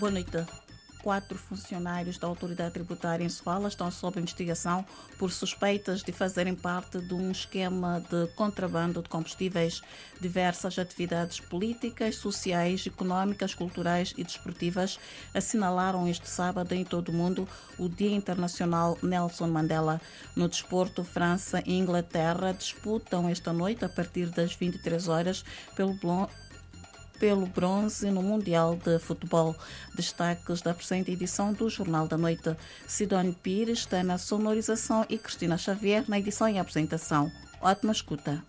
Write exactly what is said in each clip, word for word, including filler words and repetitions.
Boa noite. Quatro funcionários da autoridade tributária em Sofala estão sob investigação por suspeitas de fazerem parte de um esquema de contrabando de combustíveis. Diversas atividades políticas, sociais, económicas, culturais e desportivas assinalaram este sábado em todo o mundo o Dia Internacional Nelson Mandela. No desporto, França e Inglaterra disputam esta noite, a partir das vinte e três horas, pelo Blon pelo bronze no Mundial de Futebol. Destaques da presente edição do Jornal da Noite. Sidónio Pires está na sonorização e Cristina Xavier na edição e apresentação. Ótima escuta.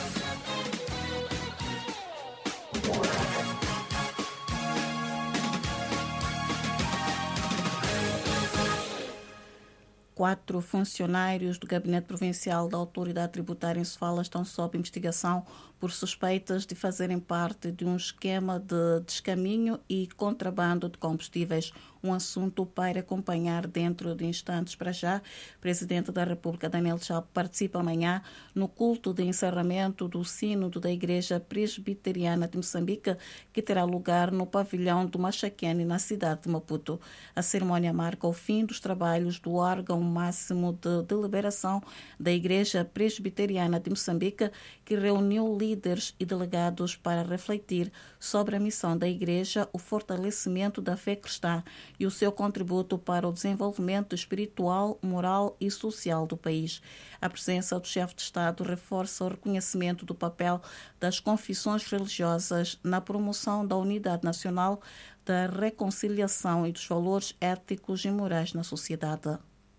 Quatro funcionários do Gabinete Provincial da Autoridade Tributária em Sofala estão sob investigação por suspeitas de fazerem parte de um esquema de descaminho e contrabando de combustíveis. Um assunto para acompanhar dentro de instantes. Para já, o Presidente da República, Daniel Chapo, participa amanhã no culto de encerramento do Sínodo da Igreja Presbiteriana de Moçambique, que terá lugar no pavilhão do Machaquene, na cidade de Maputo. A cerimónia marca o fim dos trabalhos do órgão máximo de deliberação da Igreja Presbiteriana de Moçambique, que reuniu líderes e delegados para refletir sobre a missão da Igreja, o fortalecimento da fé cristã e o seu contributo para o desenvolvimento espiritual, moral e social do país. A presença do chefe de Estado reforça o reconhecimento do papel das confissões religiosas na promoção da unidade nacional, da reconciliação e dos valores éticos e morais na sociedade.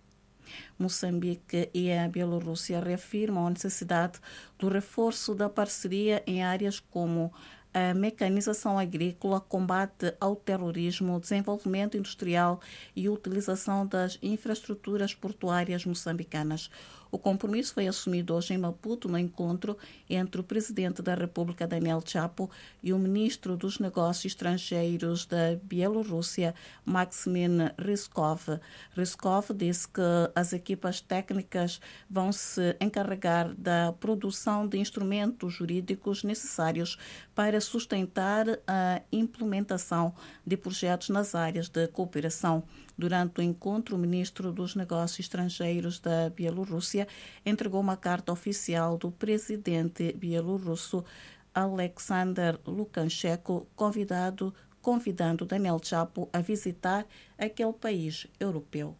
Moçambique e a Bielorrússia reafirmam a necessidade do reforço da parceria em áreas como a mecanização agrícola, combate ao terrorismo, desenvolvimento industrial e utilização das infraestruturas portuárias moçambicanas. O compromisso foi assumido hoje em Maputo no encontro entre o Presidente da República, Daniel Chapo, e o Ministro dos Negócios Estrangeiros da Bielorrússia, Maximin Ryzhkov. Ryzhkov disse que as equipas técnicas vão se encarregar da produção de instrumentos jurídicos necessários para sustentar a implementação de projetos nas áreas de cooperação. Durante o encontro, o Ministro dos Negócios Estrangeiros da Bielorrússia entregou uma carta oficial do presidente bielorrusso Alexander Lukashenko, convidado, convidando Daniel Chapo a visitar aquele país europeu.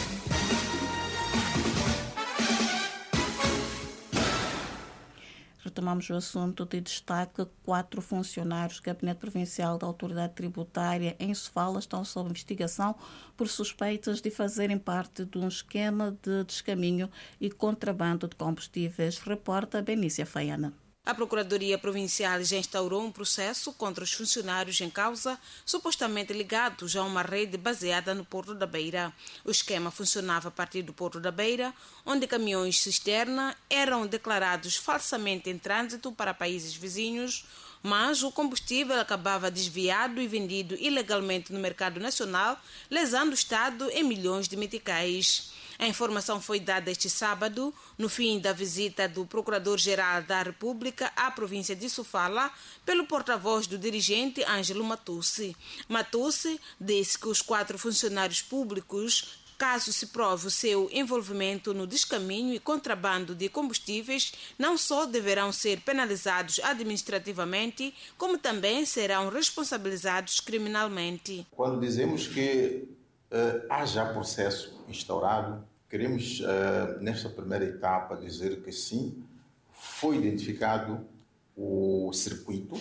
Retomamos o assunto de destaque. Quatro funcionários do Gabinete Provincial da Autoridade Tributária em Sofala estão sob investigação por suspeitas de fazerem parte de um esquema de descaminho e contrabando de combustíveis, reporta Benícia Faiana. A Procuradoria Provincial já instaurou um processo contra os funcionários em causa, supostamente ligados a uma rede baseada no Porto da Beira. O esquema funcionava a partir do Porto da Beira, onde caminhões cisterna eram declarados falsamente em trânsito para países vizinhos, mas o combustível acabava desviado e vendido ilegalmente no mercado nacional, lesando o Estado em milhões de meticais. A informação foi dada este sábado, no fim da visita do Procurador-Geral da República à província de Sofala, pelo porta-voz do dirigente Ângelo Matucci. Matucci disse que os quatro funcionários públicos, caso se prove o seu envolvimento no descaminho e contrabando de combustíveis, não só deverão ser penalizados administrativamente, como também serão responsabilizados criminalmente. Quando dizemos que Uh, há já processo instaurado, queremos, uh, nesta primeira etapa, dizer que sim, foi identificado o circuito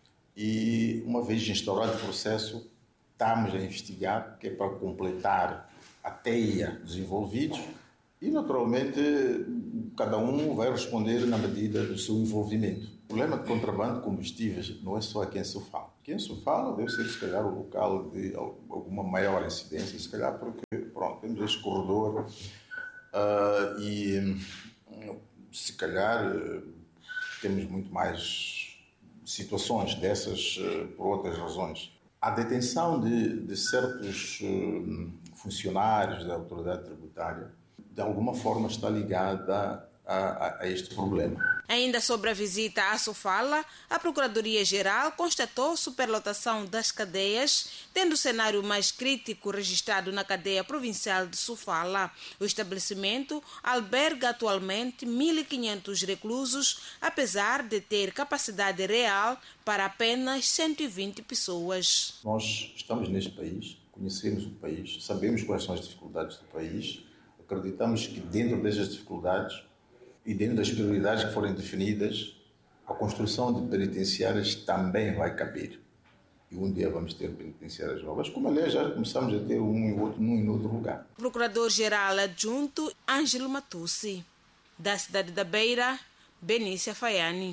e, uma vez instaurado o processo, estamos a investigar, que é para completar a teia dos envolvidos e, naturalmente, cada um vai responder na medida do seu envolvimento. O problema de contrabando de combustíveis não é só aqui em Sofala. Aqui em Sofala deve ser, se calhar, o local de alguma maior incidência, se calhar porque, pronto, temos este corredor uh, e, se calhar, uh, temos muito mais situações dessas uh, por outras razões. A detenção de, de certos uh, funcionários da autoridade tributária, de alguma forma, está ligada a, a este problema. Ainda sobre a visita à Sofala, a Procuradoria-Geral constatou superlotação das cadeias, tendo o cenário mais crítico registrado na cadeia provincial de Sofala. O estabelecimento alberga atualmente mil e quinhentos reclusos, apesar de ter capacidade real para apenas cento e vinte pessoas. Nós estamos neste país, conhecemos o país, sabemos quais são as dificuldades do país, acreditamos que dentro dessas dificuldades e dentro das prioridades que forem definidas, a construção de penitenciárias também vai caber. E um dia vamos ter penitenciárias novas, como aliás já começamos a ter um e outro num e outro lugar. Procurador-Geral Adjunto Ângelo Matussi, da cidade da Beira, Benícia Faiani.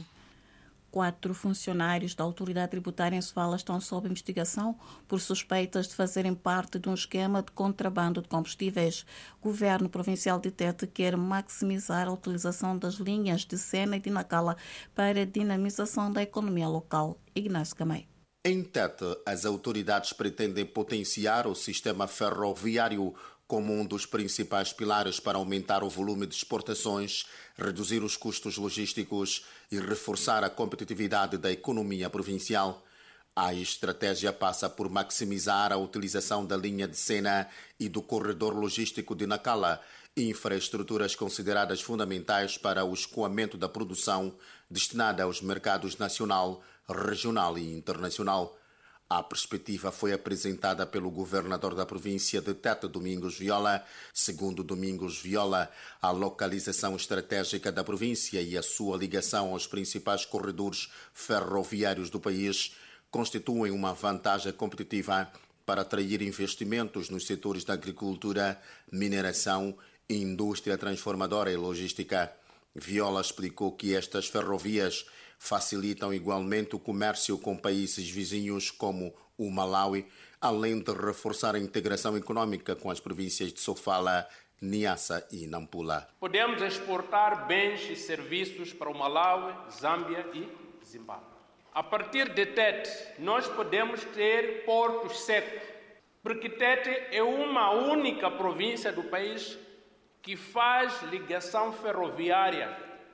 Quatro funcionários da autoridade tributária em Sofala estão sob investigação por suspeitas de fazerem parte de um esquema de contrabando de combustíveis. O governo provincial de Tete quer maximizar a utilização das linhas de Sena e de Nacala para a dinamização da economia local. Ignácio Gamay. Em Tete, as autoridades pretendem potenciar o sistema ferroviário como um dos principais pilares para aumentar o volume de exportações, reduzir os custos logísticos e reforçar a competitividade da economia provincial. A estratégia passa por maximizar a utilização da linha de Sena e do corredor logístico de Nacala, infraestruturas consideradas fundamentais para o escoamento da produção destinada aos mercados nacional, regional e internacional. A perspectiva foi apresentada pelo governador da província de Tete, Domingos Viola. Segundo Domingos Viola, a localização estratégica da província e a sua ligação aos principais corredores ferroviários do país constituem uma vantagem competitiva para atrair investimentos nos setores da agricultura, mineração, indústria transformadora e logística. Viola explicou que estas ferrovias facilitam igualmente o comércio com países vizinhos como o Malawi, além de reforçar a integração econômica com as províncias de Sofala, Niassa e Nampula. Podemos exportar bens e serviços para o Malawi, Zâmbia e Zimbábue. A partir de Tete, nós podemos ter portos secos, porque Tete é uma única província do país que faz ligação ferroviária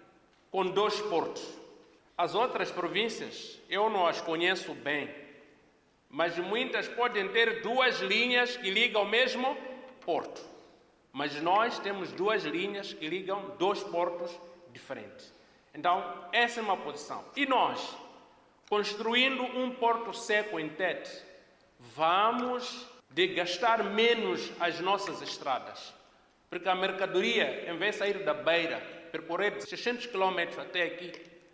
com dois portos. As outras províncias, eu não as conheço bem, mas muitas podem ter duas linhas que ligam ao mesmo porto. Mas nós temos duas linhas que ligam dois portos diferentes. Então, essa é uma posição. E nós, construindo um porto seco em Tete, vamos desgastar menos as nossas estradas. Porque a mercadoria, em vez de sair da Beira, percorrer seiscentos quilômetros até aqui,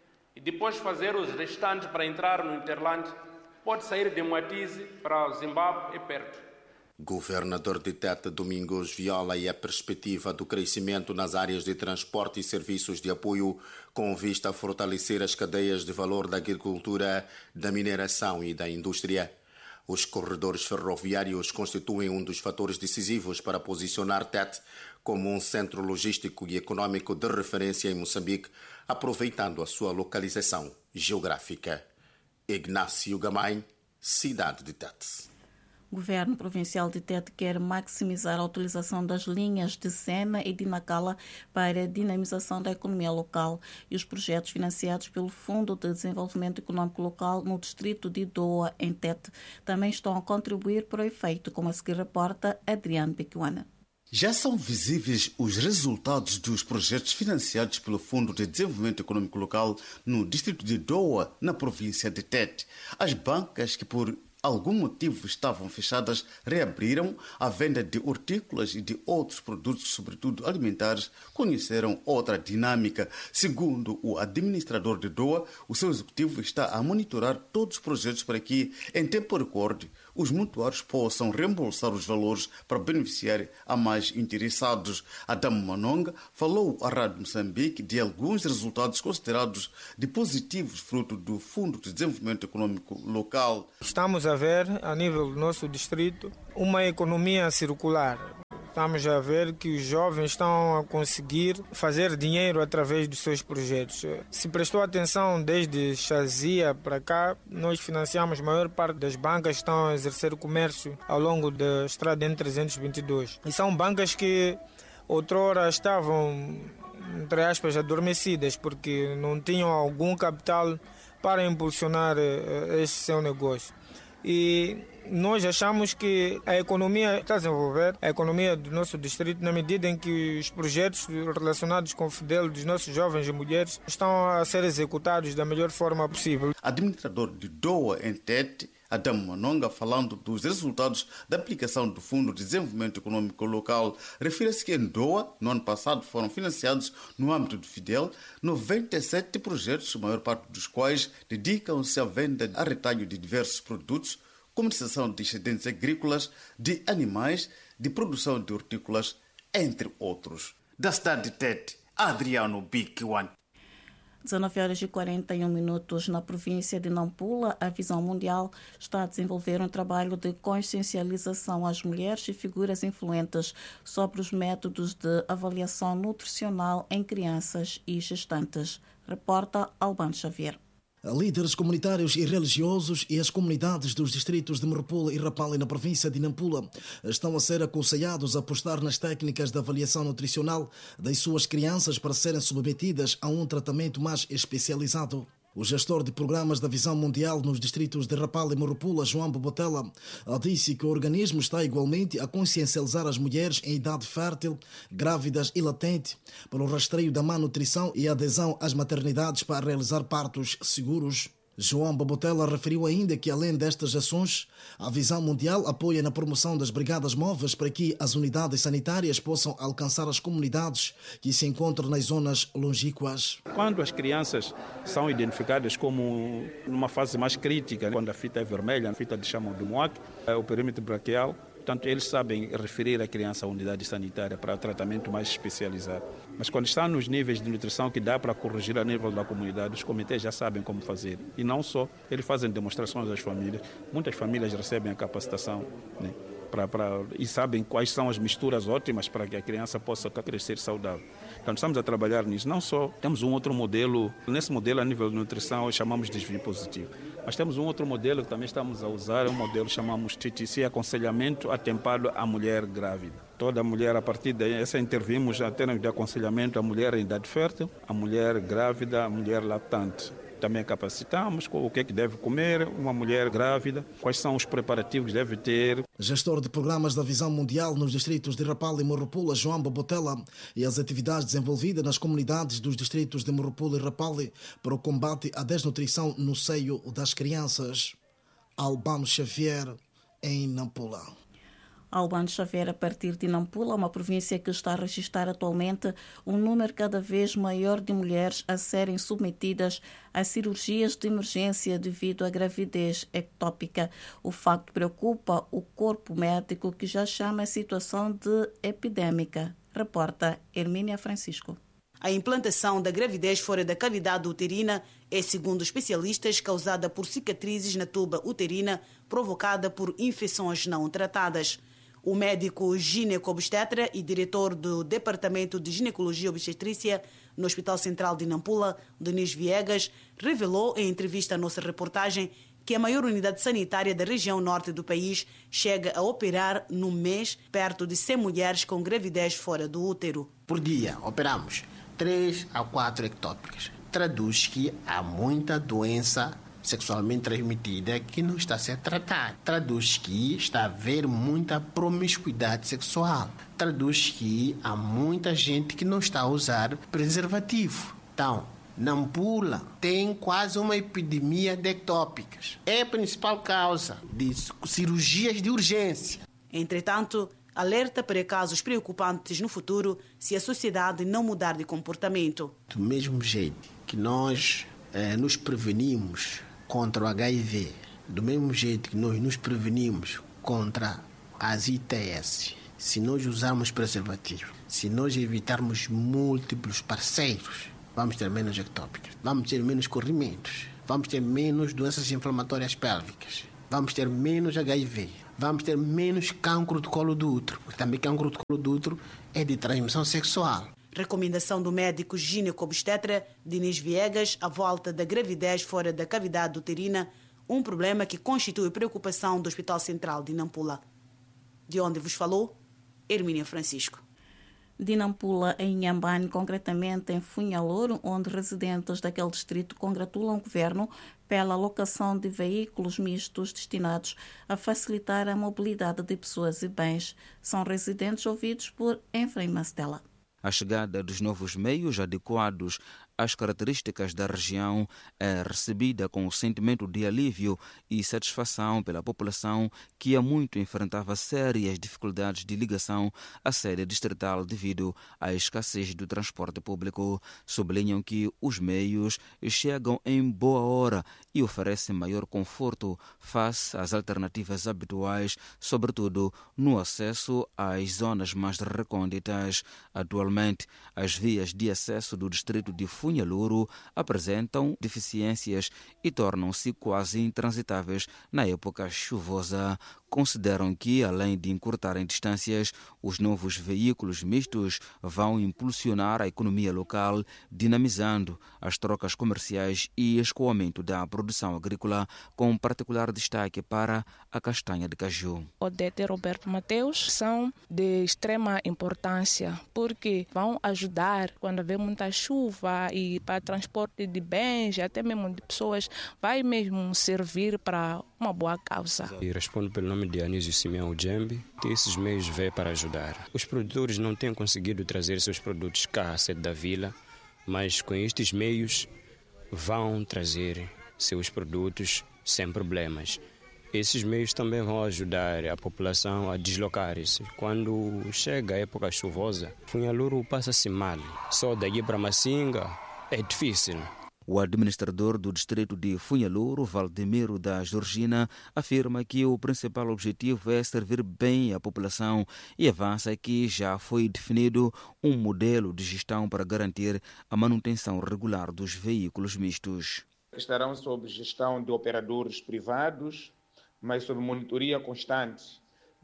e depois fazer os restantes para entrar no Interland, pode sair de Moatize para o Zimbábue e perto. Governador de Tete, Domingos Viola, e a perspectiva do crescimento nas áreas de transporte e serviços de apoio com vista a fortalecer as cadeias de valor da agricultura, da mineração e da indústria. Os corredores ferroviários constituem um dos fatores decisivos para posicionar Tete como um centro logístico e econômico de referência em Moçambique, aproveitando a sua localização geográfica. Ignácio Gamay, cidade de Tete. O governo provincial de Tete quer maximizar a utilização das linhas de Sena e de Nacala para a dinamização da economia local, e os projetos financiados pelo Fundo de Desenvolvimento Econômico Local no distrito de Doa, em Tete, também estão a contribuir para o efeito, como a seguir reporta Adriano Bequana. Já são visíveis os resultados dos projetos financiados pelo Fundo de Desenvolvimento Econômico Local no distrito de Doa, na província de Tete. As bancas que, por algum motivo estavam fechadas, reabriram. A venda de hortícolas e de outros produtos, sobretudo alimentares, conheceram outra dinâmica. Segundo o administrador de Doa, o seu executivo está a monitorar todos os projetos para que, em tempo recorde, os mutuários possam reembolsar os valores para beneficiar a mais interessados. Adamo Manonga falou à Rádio Moçambique de alguns resultados considerados de positivos fruto do Fundo de Desenvolvimento Econômico Local. Estamos a ver, a nível do nosso distrito, uma economia circular. Estamos a ver que os jovens estão a conseguir fazer dinheiro através dos seus projetos. Se prestou atenção, desde Chazia para cá, nós financiamos a maior parte das bancas que estão a exercer comércio ao longo da estrada N trezentos e vinte e dois. E são bancas que outrora estavam entre aspas, adormecidas, porque não tinham algum capital para impulsionar esse seu negócio. E nós achamos que a economia está a desenvolver, a economia do nosso distrito, na medida em que os projetos relacionados com o Fidel dos nossos jovens e mulheres estão a ser executados da melhor forma possível. Administrador de Doa em Tete, Adam Manonga, falando dos resultados da aplicação do Fundo de Desenvolvimento Econômico Local, refere-se que em Doa, no ano passado, foram financiados, no âmbito do Fidel, noventa e sete projetos, a maior parte dos quais dedicam-se à venda a retalho de diversos produtos, comercialização de excedentes agrícolas, de animais, de produção de hortícolas, entre outros. Da cidade de Tete, Adriano Bikiwan. dezenove horas e quarenta e um minutos na província de Nampula, a Visão Mundial está a desenvolver um trabalho de consciencialização às mulheres e figuras influentes sobre os métodos de avaliação nutricional em crianças e gestantes. Reporta Albano Xavier. Líderes comunitários e religiosos e as comunidades dos distritos de Morupula e Rapalli na província de Nampula estão a ser aconselhados a apostar nas técnicas de avaliação nutricional das suas crianças para serem submetidas a um tratamento mais especializado. O gestor de programas da Visão Mundial nos distritos de Rapalli e Morupula, João Bobotela, disse que o organismo está igualmente a consciencializar as mulheres em idade fértil, grávidas e latente, para o rastreio da má nutrição e adesão às maternidades para realizar partos seguros. João Bobotela referiu ainda que, além destas ações, a Visão Mundial apoia na promoção das brigadas móveis para que as unidades sanitárias possam alcançar as comunidades que se encontram nas zonas longínquas. Quando as crianças são identificadas como numa fase mais crítica, quando a fita é vermelha, a fita de chamam de M O A C, o perímetro braquial, portanto, eles sabem referir a criança à unidade sanitária para tratamento mais especializado. Mas quando está nos níveis de nutrição que dá para corrigir a nível da comunidade, os comitês já sabem como fazer. E não só, eles fazem demonstrações às famílias. Muitas famílias recebem a capacitação, né, pra, pra, e sabem quais são as misturas ótimas para que a criança possa crescer saudável. Então, estamos a trabalhar nisso. Não só, temos um outro modelo, nesse modelo a nível de nutrição chamamos de desvio positivo. Mas temos um outro modelo que também estamos a usar, é um modelo que chamamos T T C, aconselhamento atempado à mulher grávida. Toda mulher, a partir dessa, intervimos a termos de aconselhamento à mulher em idade fértil, à mulher grávida, à mulher lactante. Também capacitamos com o que é que deve comer uma mulher grávida, quais são os preparativos que deve ter. Gestor de programas da Visão Mundial nos distritos de Rapalli e Morupula, João Bobotela, e as atividades desenvolvidas nas comunidades dos distritos de Morupula e Rapalli para o combate à desnutrição no seio das crianças. Albano Xavier, em Nampula. Albano Xavier, a partir de Nampula, uma província que está a registrar atualmente um número cada vez maior de mulheres a serem submetidas a cirurgias de emergência devido à gravidez ectópica. O facto preocupa o corpo médico, que já chama a situação de epidémica. Reporta Hermínia Francisco. A implantação da gravidez fora da cavidade uterina é, segundo especialistas, causada por cicatrizes na tuba uterina provocada por infecções não tratadas. O médico gineco-obstetra e diretor do Departamento de Ginecologia e Obstetrícia no Hospital Central de Nampula, Denis Viegas, revelou em entrevista à nossa reportagem que a maior unidade sanitária da região norte do país chega a operar no mês perto de cem mulheres com gravidez fora do útero. Por dia, operamos três a quatro ectópicas. Traduz que há muita doença sexualmente transmitida que não está a ser tratada. Traduz que está a haver muita promiscuidade sexual. Traduz que há muita gente que não está a usar preservativo. Então, Nampula tem quase uma epidemia de ectópicas. É a principal causa de cirurgias de urgência. Entretanto, alerta para casos preocupantes no futuro se a sociedade não mudar de comportamento. Do mesmo jeito que nós eh, nos prevenimos contra o H I V, do mesmo jeito que nós nos prevenimos contra as I T S, se nós usarmos preservativo, se nós evitarmos múltiplos parceiros, vamos ter menos ectópicas, vamos ter menos corrimentos, vamos ter menos doenças inflamatórias pélvicas, vamos ter menos H I V, vamos ter menos cancro do colo do útero, porque também cancro do colo do útero é de transmissão sexual. Recomendação do médico gineco-obstetra Denis Viegas à volta da gravidez fora da cavidade uterina, um problema que constitui preocupação do Hospital Central de Nampula. De onde vos falou, Hermínia Francisco. de Nampula, em Inhambane, concretamente em Funhalouro, onde residentes daquele distrito congratulam o governo pela alocação de veículos mistos destinados a facilitar a mobilidade de pessoas e bens. São residentes ouvidos por Efraim Mastela. A chegada dos novos meios adequados às características da região é recebida com um sentimento de alívio e satisfação pela população que há muito enfrentava sérias dificuldades de ligação à sede distrital devido à escassez do transporte público. Sublinham que os meios chegam em boa hora e oferecem maior conforto face às alternativas habituais, sobretudo no acesso às zonas mais recônditas. Atualmente, as vias de acesso do distrito de Funhalouro apresentam deficiências e tornam-se quase intransitáveis na época chuvosa. Consideram que, além de encurtarem distâncias, os novos veículos mistos vão impulsionar a economia local, dinamizando as trocas comerciais e escoamento da produção agrícola, com particular destaque para a castanha de caju. Odete e Roberto Mateus são de extrema importância, porque vão ajudar quando haver muita chuva e para transporte de bens, até mesmo de pessoas, vai mesmo servir para uma boa causa. E respondo pelo nome de Anísio Simeão Djembe, que esses meios vêm para ajudar. Os produtores não têm conseguido trazer seus produtos cá à sede da vila, mas com estes meios vão trazer seus produtos sem problemas. Esses meios também vão ajudar a população a deslocar-se. Quando chega a época chuvosa, Funhalouro passa-se mal. Só daqui para Massinga é difícil. O administrador do distrito de Funhalouro, Valdemiro da Georgina, afirma que o principal objetivo é servir bem a população e avança que já foi definido um modelo de gestão para garantir a manutenção regular dos veículos mistos. Estarão sob gestão de operadores privados, mas sob monitoria constante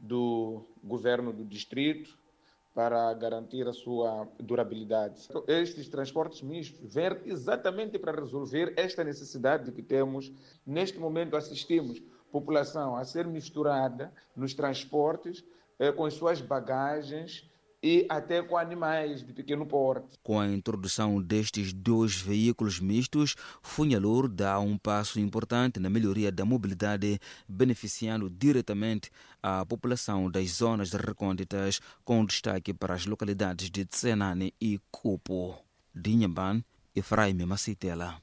do governo do distrito, para garantir a sua durabilidade. Estes transportes mistos vêm exatamente para resolver esta necessidade que temos. Neste momento assistimos a população a ser misturada nos transportes eh, com as suas bagagens e até com animais de pequeno porte. Com a introdução destes dois veículos mistos, Funhalouro dá um passo importante na melhoria da mobilidade, beneficiando diretamente a população das zonas recônditas, com destaque para as localidades de Tsenane e Cupo. De Inhambane, Efraim Macitela.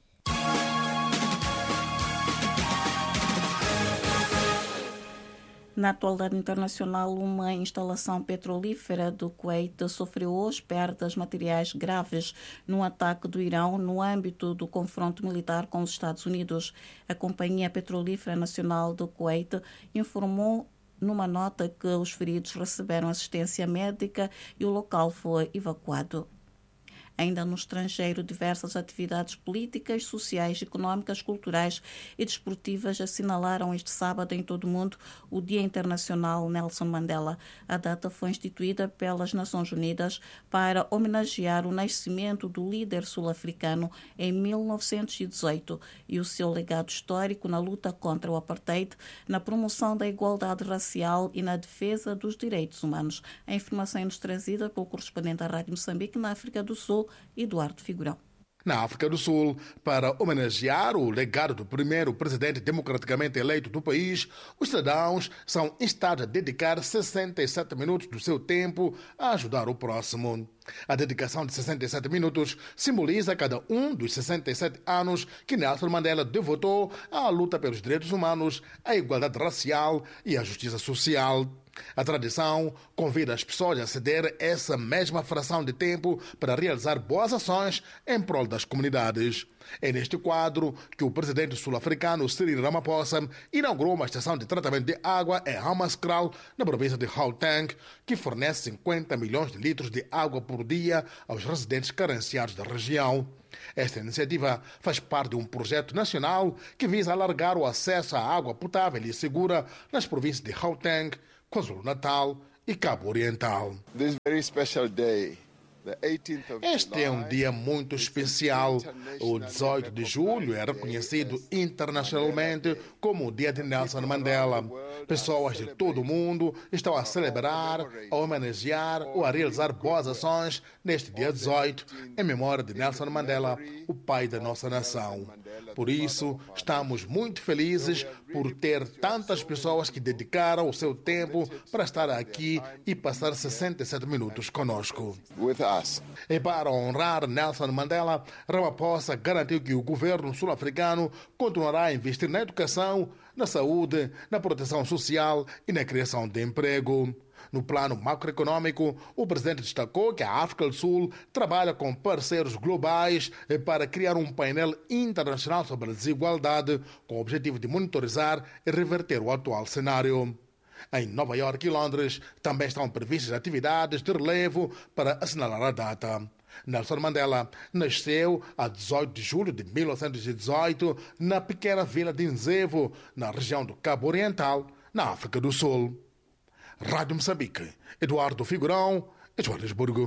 Na atualidade internacional, uma instalação petrolífera do Kuwait sofreu hoje perdas materiais graves num ataque do Irão no âmbito do confronto militar com os Estados Unidos. A Companhia Petrolífera Nacional do Kuwait informou numa nota que os feridos receberam assistência médica e o local foi evacuado. Ainda no estrangeiro, diversas atividades políticas, sociais, económicas, culturais e desportivas assinalaram este sábado em todo o mundo o Dia Internacional Nelson Mandela. A data foi instituída pelas Nações Unidas para homenagear o nascimento do líder sul-africano em mil novecentos e dezoito e o seu legado histórico na luta contra o apartheid, na promoção da igualdade racial e na defesa dos direitos humanos. A informação é nos trazida pelo correspondente da Rádio Moçambique na África do Sul, Eduardo Figurão. Na África do Sul, para homenagear o legado do primeiro presidente democraticamente eleito do país, os cidadãos são instados a dedicar sessenta e sete minutos do seu tempo a ajudar o próximo. A dedicação de sessenta e sete minutos simboliza cada um dos sessenta e sete anos que Nelson Mandela devotou à luta pelos direitos humanos, à igualdade racial e à justiça social. A tradição convida as pessoas a ceder essa mesma fração de tempo para realizar boas ações em prol das comunidades. É neste quadro que o presidente sul-africano Cyril Ramaphosa inaugurou uma estação de tratamento de água em Hammanskraal, na província de Gauteng, que fornece cinquenta milhões de litros de água por dia aos residentes carenciados da região. Esta iniciativa faz parte de um projeto nacional que visa alargar o acesso à água potável e segura nas províncias de Gauteng, KwaZulu-Natal e Cabo Oriental. This very special day Este é um dia muito especial. O dezoito de julho é reconhecido internacionalmente como o Dia de Nelson Mandela. Pessoas de todo o mundo estão a celebrar, a homenagear ou a realizar boas ações neste dia dezoito, em memória de Nelson Mandela, o pai da nossa nação. Por isso, estamos muito felizes por ter tantas pessoas que dedicaram o seu tempo para estar aqui e passar sessenta e sete minutos conosco. E para honrar Nelson Mandela, Ramaphosa garantiu que o governo sul-africano continuará a investir na educação, na saúde, na proteção social e na criação de emprego. No plano macroeconômico, o presidente destacou que a África do Sul trabalha com parceiros globais para criar um painel internacional sobre a desigualdade, com o objetivo de monitorizar e reverter o atual cenário. Em Nova Iorque e Londres também estão previstas atividades de relevo para assinalar a data. Nelson Mandela nasceu a dezoito de julho de mil novecentos e dezoito na pequena vila de Nzevo, na região do Cabo Oriental, na África do Sul. Rádio Moçambique, Eduardo Figurão, Joanesburgo.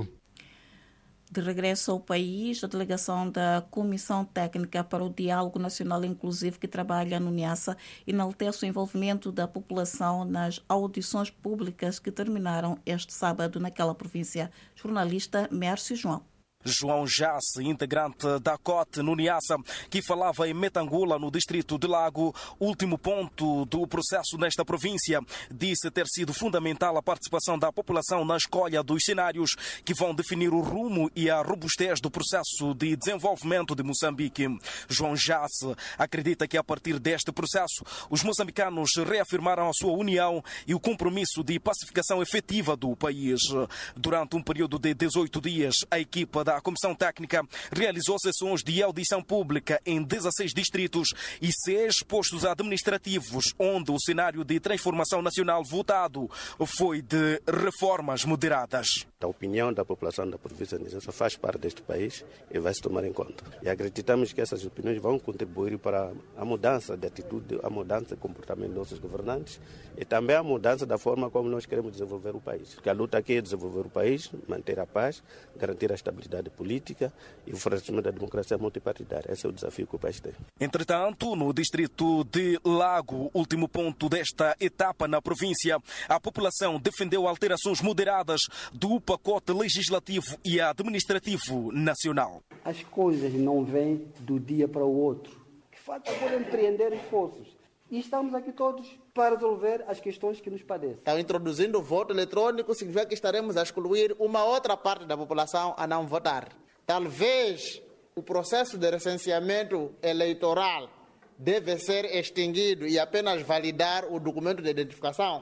De regresso ao país, a delegação da Comissão Técnica para o Diálogo Nacional Inclusivo que trabalha no Niassa enaltece o envolvimento da população nas audições públicas que terminaram este sábado naquela província. Jornalista Mércio João. João Jace, integrante da C O T no Niassa, que falava em Metangula, no distrito de Lago, último ponto do processo nesta província, disse ter sido fundamental a participação da população na escolha dos cenários que vão definir o rumo e a robustez do processo de desenvolvimento de Moçambique. João Jace acredita que a partir deste processo os moçambicanos reafirmaram a sua união e o compromisso de pacificação efetiva do país. Durante um período de dezoito dias, a equipa da Comissão Técnica realizou sessões de audição pública em dezesseis distritos e seis postos administrativos, onde o cenário de transformação nacional votado foi de reformas moderadas. A opinião da população da província de Niassa faz parte deste país e vai se tomar em conta. E acreditamos que essas opiniões vão contribuir para a mudança de atitude, a mudança de comportamento dos nossos governantes e também a mudança da forma como nós queremos desenvolver o país. Porque a luta aqui é desenvolver o país, manter a paz, garantir a estabilidade política e o fortalecimento da democracia multipartidária. Esse é o desafio que o país tem. Entretanto, no distrito de Lago, último ponto desta etapa na província, a população defendeu alterações moderadas do pacote legislativo e administrativo nacional. As coisas não vêm do dia para o outro. Que falta agora empreender esforços. E estamos aqui todos para resolver as questões que nos padecem. Então, introduzindo o voto eletrônico, significa que estaremos a excluir uma outra parte da população a não votar. Talvez o processo de recenseamento eleitoral deve ser extinguido e apenas validar o documento de identificação.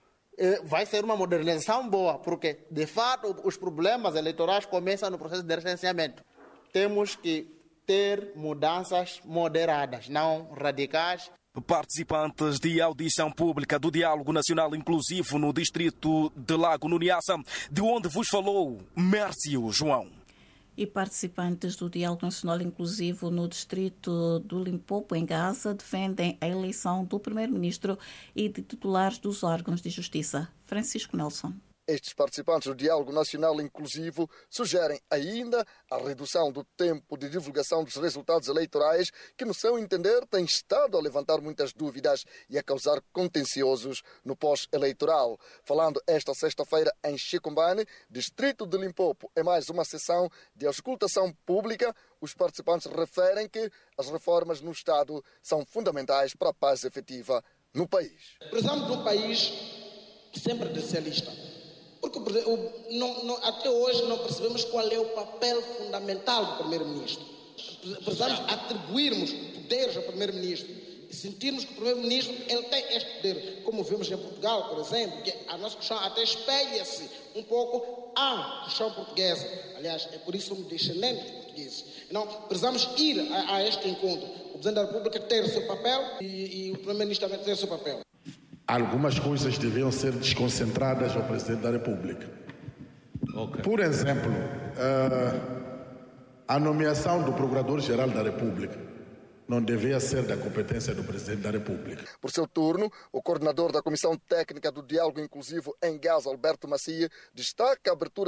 Vai ser uma modernização boa, porque, de fato, os problemas eleitorais começam no processo de recenseamento. Temos que ter mudanças moderadas, não radicais. Participantes de audição pública do Diálogo Nacional Inclusivo no distrito de Lago, no Niassa, de onde vos falou Mércio João. E participantes do Diálogo Nacional Inclusivo no distrito do Limpopo, em Gaza, defendem a eleição do primeiro-ministro e de titulares dos órgãos de justiça. Francisco Nelson. Estes participantes do Diálogo Nacional Inclusivo sugerem ainda a redução do tempo de divulgação dos resultados eleitorais, que, no seu entender, tem estado a levantar muitas dúvidas e a causar contenciosos no pós-eleitoral. Falando esta sexta-feira em Chicombane, distrito de Limpopo, em mais uma sessão de auscultação pública, os participantes referem que as reformas no Estado são fundamentais para a paz efetiva no país. Precisamos de um país sempre socialista. Porque não, não, até hoje não percebemos qual é o papel fundamental do primeiro-ministro. Precisamos atribuirmos poderes ao primeiro-ministro e sentirmos que o primeiro-ministro ele tem este poder, como vimos em Portugal, por exemplo, que a nossa questão até espelha-se um pouco à questão portuguesa. Aliás, é por isso que somos descendentes portugueses. Então, precisamos ir a, a este encontro. O Presidente da República ter o seu papel e, e o primeiro-ministro também ter o seu papel. Algumas coisas deviam ser desconcentradas ao Presidente da República. Okay. Por exemplo, uh, a nomeação do Procurador-Geral da República não devia ser da competência do Presidente da República. Por seu turno, o coordenador da Comissão Técnica do Diálogo Inclusivo em Gaza, Alberto Macia, destaca a abertura